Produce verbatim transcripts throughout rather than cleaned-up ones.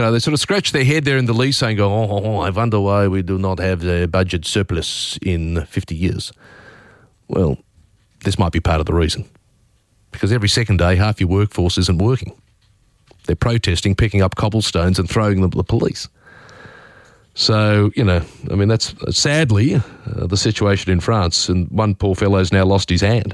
Uh, they sort of scratch their head there in the Lycée and go, oh, oh, oh, I wonder why we do not have a budget surplus in fifty years. Well, this might be part of the reason. Because every second day, half your workforce isn't working. They're protesting, picking up cobblestones and throwing them at the police. So, you know, I mean, that's sadly uh, the situation in France, and one poor fellow's now lost his hand.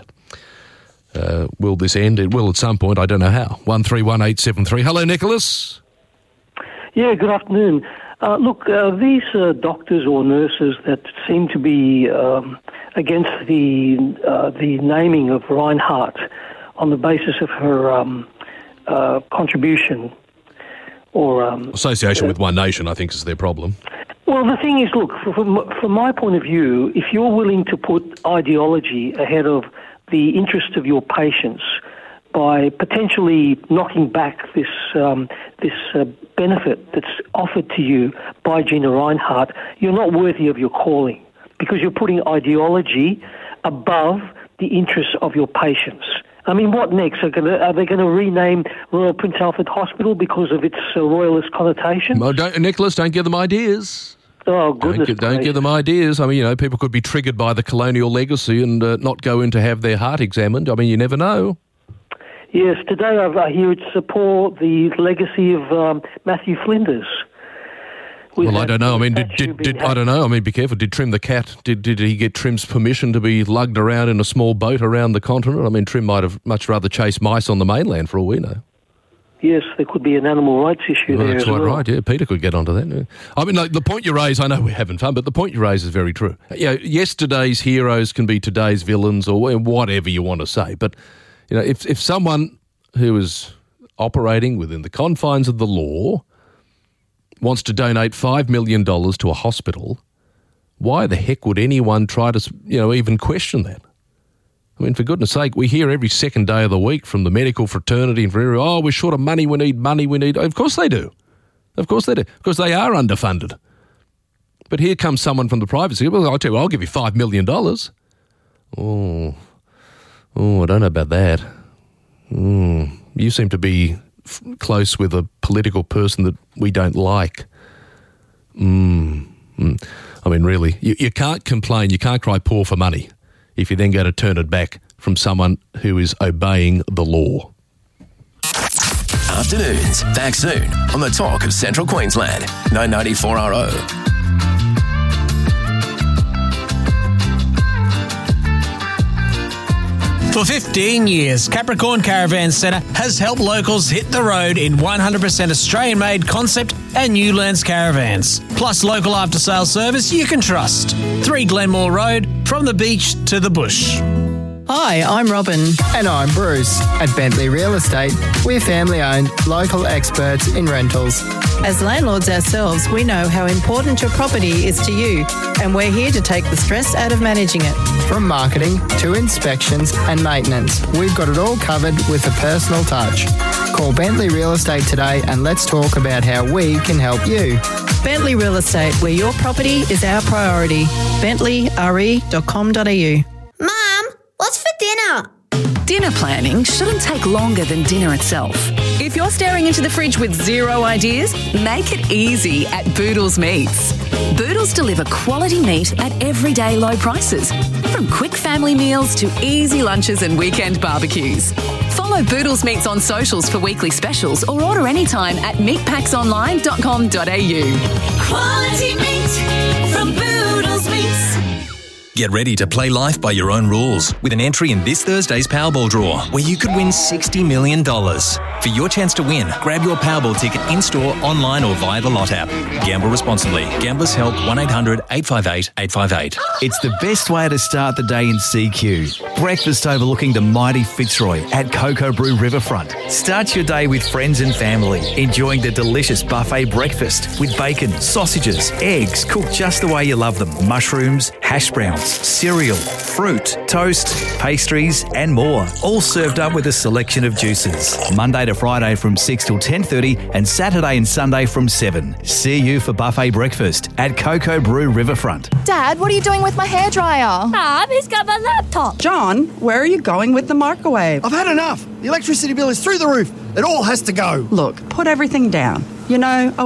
Uh, will this end? It will at some point. I don't know how. one three one eight seven three. Hello, Nicholas. Yeah, good afternoon. Uh, look, uh, these uh, doctors or nurses that seem to be um, against the uh, the naming of Reinhardt on the basis of her um, uh, contribution or... Um, Association uh, with One Nation, I think, is their problem. Well, the thing is, look, from, from my point of view, if you're willing to put ideology ahead of the interest of your patients by potentially knocking back this um, this uh, benefit that's offered to you by Gina Reinhardt, you're not worthy of your calling because you're putting ideology above the interests of your patients. I mean, what next? Are, gonna, are they going to rename Royal Prince Alfred Hospital because of its uh, royalist connotation? Well, don't, Nicholas, don't give them ideas. Oh, goodness. Don't, give, don't give them ideas. I mean, you know, people could be triggered by the colonial legacy and uh, not go in to have their heart examined. I mean, you never know. Yes, today I've, I hear it support the legacy of um, Matthew Flinders. Well, I don't know. I mean, did, did, did I don't know. I mean, be careful. Did Trim the cat, did, did he get Trim's permission to be lugged around in a small boat around the continent? I mean, Trim might have much rather chased mice on the mainland for all we know. Yes, there could be an animal rights issue well, there that's as quite well. right, yeah. Peter could get onto that. Yeah. I mean, like, the point you raise, I know we're having fun, but the point you raise is very true. You know, yesterday's heroes can be today's villains or whatever you want to say. But, you know, if if someone who is operating within the confines of the law wants to donate five million dollars to a hospital, why the heck would anyone try to, you know, even question that? I mean, for goodness sake, we hear every second day of the week from the medical fraternity and from everyone, oh, we're short of money, we need money, we need... Of course they do. Of course they do. Because they are underfunded. But here comes someone from the private sector, well, I'll tell you, I'll give you five million dollars. Oh, oh, I don't know about that. Mm, you seem to be f- close with a political person that we don't like. Mm, mm. I mean, really, you, you can't complain, you can't cry poor for money if you're then going to turn it back from someone who is obeying the law. Afternoons, back soon on the Talk of Central Queensland, nine ninety-four R O. For fifteen years, Capricorn Caravan Centre has helped locals hit the road in one hundred percent Australian-made concept and Newlands caravans. Plus local after-sales service you can trust. three Glenmore Road, from the beach to the bush. Hi, I'm Robin. And I'm Bruce. At Bentley Real Estate, we're family-owned, local experts in rentals. As landlords ourselves, we know how important your property is to you, and we're here to take the stress out of managing it. From marketing to inspections and maintenance, we've got it all covered with a personal touch. Call Bentley Real Estate today and let's talk about how we can help you. Bentley Real Estate, where your property is our priority. bentley r e dot com dot a u. Mum, what's for dinner? Dinner planning shouldn't take longer than dinner itself. If you're staring into the fridge with zero ideas, make it easy at Boodles Meats. Boodles deliver quality meat at everyday low prices, from quick family meals to easy lunches and weekend barbecues. Follow Boodles Meats on socials for weekly specials or order anytime at meat packs online dot com dot a u. Quality meat from Boodles Meats. Get ready to play life by your own rules with an entry in this Thursday's Powerball draw, where you could win sixty million dollars. For your chance to win, grab your Powerball ticket in-store, online or via the Lot app. Gamble responsibly. Gamblers Help one eight hundred eight five eight eight five eight. It's the best way to start the day in C Q. Breakfast overlooking the mighty Fitzroy at Cocoa Brew Riverfront. Start your day with friends and family, enjoying the delicious buffet breakfast with bacon, sausages, eggs cooked just the way you love them, mushrooms, hash browns, cereal, fruit, toast, pastries and more. All served up with a selection of juices. Monday to Friday from six till ten thirty and Saturday and Sunday from seven. See you for buffet breakfast at Cocoa Brew Riverfront. Dad, what are you doing with my hairdryer? Mum, he's got my laptop. John, where are you going with the microwave? I've had enough. The electricity bill is through the roof. It all has to go. Look, put everything down. You know, I